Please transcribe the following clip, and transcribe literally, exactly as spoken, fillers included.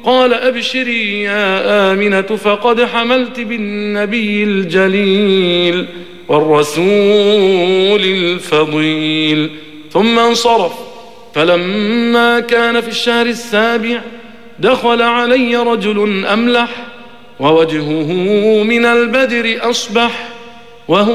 قال أبشري يا آمنة فقد حملت بالنبي الجليل والرسول الفضيل. ثم انصرف. فلما كان في الشهر السابع دخل علي رجل أملح ووجهه من البدر أصبح وهو